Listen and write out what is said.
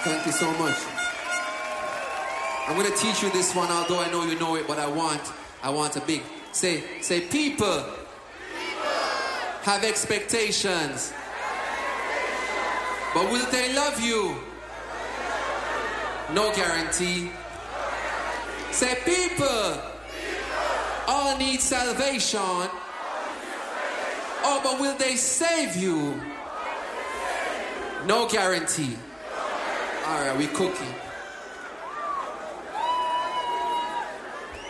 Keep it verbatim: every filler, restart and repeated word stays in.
Thank you so much. I'm going to teach you this one, although I know you know it, but I want, I want a big, say, say, people, people. Have expectations, but will they love you? No guarantee. Say, people, people. All need salvation. Oh, but will they save you? No guarantee. All right, we cooking.